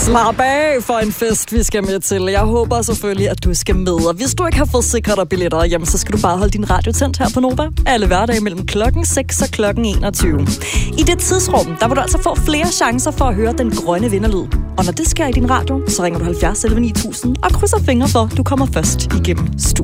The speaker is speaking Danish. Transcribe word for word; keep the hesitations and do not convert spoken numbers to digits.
Slap af for en fest, vi skal med til. Jeg håber selvfølgelig, at du skal med. Og hvis du ikke har fået sikret dig billetter, jamen, så skal du bare holde din radio tændt her på Nova. Alle hverdage mellem klokken seks og klokken enogtyve. I det tidsrum, der vil du altså få flere chancer for at høre den grønne vinderlyd. Og når det sker i din radio, så ringer du halvfjerds elleve ni tusind og krydser fingre for, at du kommer først igennem studiet.